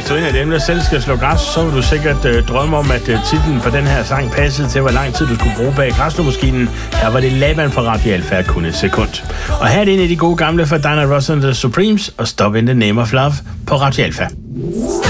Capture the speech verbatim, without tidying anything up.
du er en af dem, der selv skal slå græs, så vil du sikkert øh, drømme om, at øh, titlen på den her sang passede til, hvor lang tid du skulle bruge bag græsslåmaskinen. Her var det Laban fra Radio Alfa kun et sekund. Og her er det en af de gode gamle for Diana Ross and the Supremes og Stop in the Name of Love på Radio Alfa.